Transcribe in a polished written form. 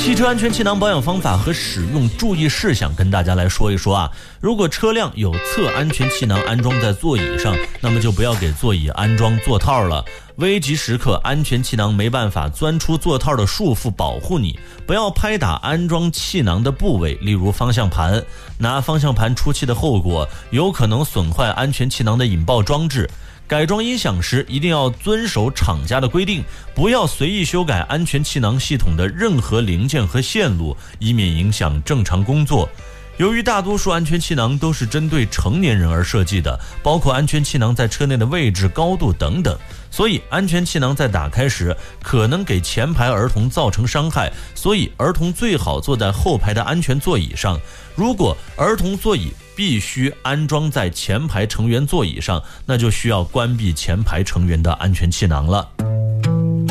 汽车安全气囊保养方法和使用注意事项跟大家来说一说啊。如果车辆有侧安全气囊安装在座椅上，那么就不要给座椅安装座套了。危急时刻，安全气囊没办法钻出座套的束缚保护你，不要拍打安装气囊的部位，例如方向盘。拿方向盘出气的后果，有可能损坏安全气囊的引爆装置。改装音响时一定要遵守厂家的规定，不要随意修改安全气囊系统的任何零件和线路，以免影响正常工作。由于大多数安全气囊都是针对成年人而设计的，包括安全气囊在车内的位置、高度等等，所以安全气囊在打开时可能给前排儿童造成伤害，所以儿童最好坐在后排的安全座椅上。如果儿童座椅必须安装在前排成员座椅上，那就需要关闭前排成员的安全气囊了。